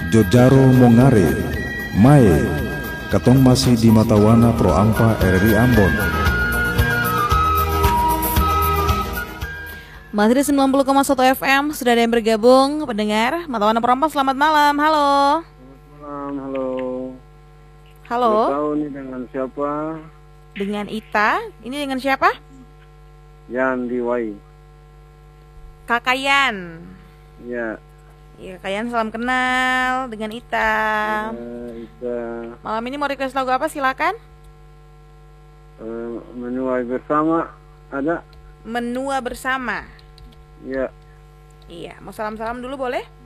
Jojaro Mongare, Mae, Katong masih di Matawana Pro Ampa RRI Ambon. Masih di 90,1 FM, sudah ada yang bergabung, pendengar Matawana Pro Ampa, selamat malam, halo. Selamat malam, halo. Halo. Tidak tahu nih dengan siapa? Dengan Ita, ini dengan siapa? Yan Diwai. Kakayan. Ya. Iya, Kakayan salam kenal dengan Ita. Ita. Malam ini mau request lagu apa? Silakan. Menuai bersama ada? Menua bersama. Ya. Iya, mau salam-salam dulu boleh?